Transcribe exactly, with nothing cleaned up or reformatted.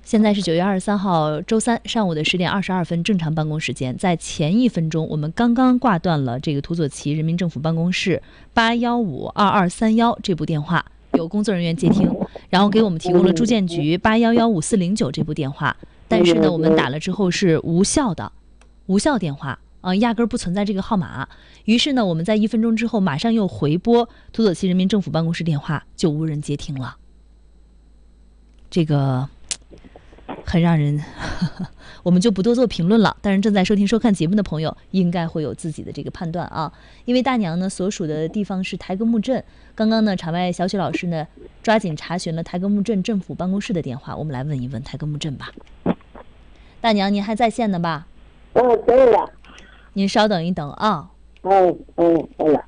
现在是九月二十三号周三上午的十点二十二分，正常办公时间。在前一分钟，我们刚刚挂断了这个土佐旗人民政府办公室八幺五二二三幺这部电话，有工作人员接听，然后给我们提供了住建局八幺幺五四零九这部电话，但是呢，我们打了之后是无效的，无效电话啊、呃，压根儿不存在这个号码。于是呢，我们在一分钟之后马上又回拨土佐旗人民政府办公室电话，就无人接听了。这个。很让人呵呵，我们就不多做评论了。但是正在收听收看节目的朋友应该会有自己的这个判断啊。因为大娘呢所属的地方是台格木镇，刚刚呢场外小雪老师呢抓紧查询了台格木镇政府办公室的电话，我们来问一问台格木镇吧。大娘您还在线呢吧？ 嗯，对了。 您稍等一等啊。 嗯嗯，对了。